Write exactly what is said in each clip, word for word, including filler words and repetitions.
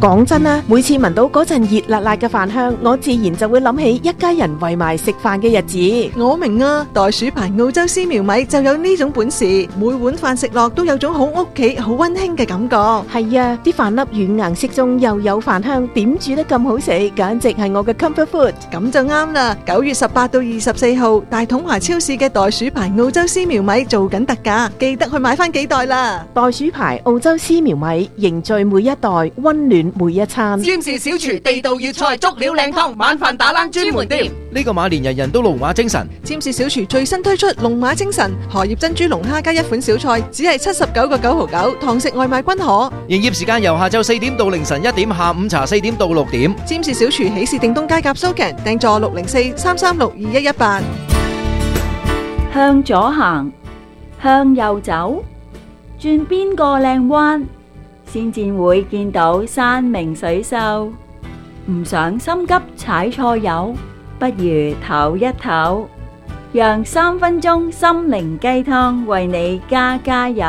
講真啦，每次聞到嗰陣熱辣辣嘅飯香，我自然就會諗起一家人圍埋食飯嘅日子。 我明啊，袋鼠牌澳洲絲苗米就有呢種本事，每碗飯食落都有種好屋企、好溫馨嘅感覺。 係啊，啲飯粒軟硬適中，又有飯香，點煮得咁好食，簡直係我嘅 comfort food。 咁就啱啦！九月十八到二十四號，大統華超市嘅袋鼠牌澳洲絲苗米做緊特價，記得去買翻幾袋啦！ 袋鼠牌澳洲絲苗米，凝聚每一代，溫暖每一餐。 占士小廚地道粵菜，足料靚湯，晚飯打冷專門店。 呢個馬年人人都龍馬精神。 占士小廚最新推出龍馬精神荷葉珍珠龍蝦加一款小菜，只係七十九個九毫九，堂食外賣均可。 營業時間由下晝四點到凌晨一點，下午茶四點到六點。 占士小廚喜事定東街夾蘇強，訂座六零四三三六二一一八。 向左行，向右走，轉邊個靚彎，先至會見到山明水秀。唔想心急踩錯油，不如唞一唞，讓三分鐘心靈雞湯為你加加油。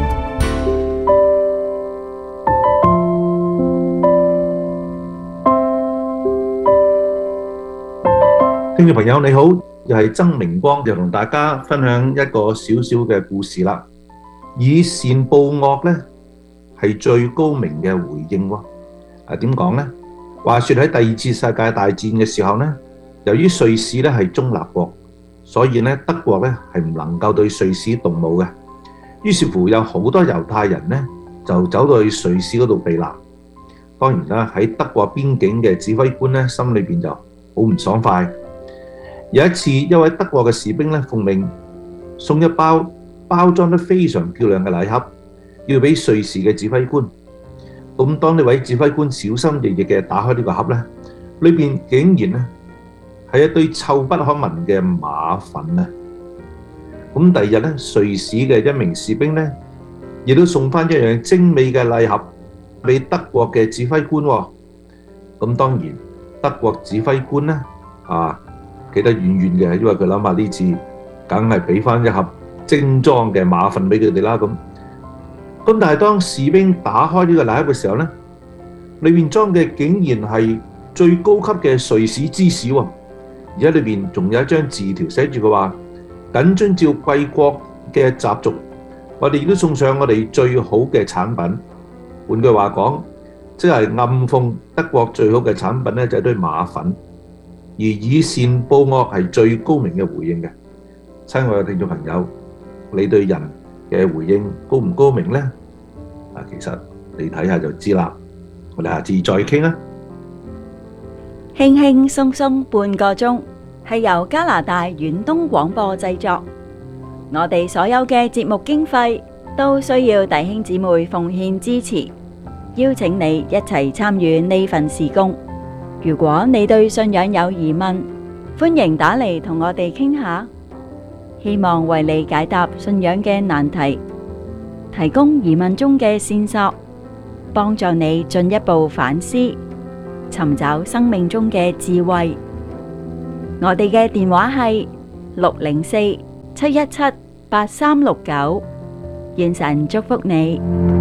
聽眾朋友你好，又係曾明光，又同大家分享一個小小嘅故事啦。以善報惡咧，係最高明嘅回應喎。啊，點講呢？話說喺第二次世界大戰嘅時候呢，由於瑞士咧係中立國，所以咧德國咧係唔能夠對瑞士動武嘅。於是乎有好多猶太人咧就走到去瑞士嗰度避難。當然啦，喺德國邊境嘅指揮官咧心裏邊就好唔爽快。有一次，一位德國嘅士兵咧奉命送一包包裝得非常漂亮嘅禮盒，要俾瑞士嘅指揮官。咁當呢位指揮官小心翼翼嘅打開呢個盒咧，裏邊竟然咧係一堆臭不可聞嘅馬糞啊！咁第二日咧，瑞士嘅一名士兵咧，亦都送翻一樣精美嘅禮盒俾德國嘅指揮官喎。咁當然，德國指揮官咧啊〜記得遠遠嘅，因為佢諗下呢次梗係俾翻一盒精裝嘅馬糞俾佢哋啦。咁咁但係當士兵打開呢個禮盒嘅時候咧，裏面裝嘅竟然係最高級嘅瑞士芝士喎，而且裏邊仲有一張字條寫住佢話：謹遵照貴國嘅習俗，我哋亦都送上我哋最好嘅產品。換句話講，即係暗諷德國最好嘅產品咧就係堆馬糞。而以善報惡係最高明嘅回應嘅。親愛嘅聽眾朋友，你對人嘅回應高唔高明呢？啊，其實你睇下就知啦。我哋下次再傾啦。 輕輕鬆鬆半個鐘，係由加拿大遠東廣播製作。我哋所有嘅節目經費都需要弟兄姊妹奉獻支持，邀請你一齊參與呢份事工。如果你對信仰有疑問，歡迎打嚟同我哋傾下，希望為你解答信仰嘅難題，提供疑問中嘅線索，幫助你進一步反思，尋找生命中嘅智慧。我哋嘅電話係六零四七一七八三六九，願神祝福你。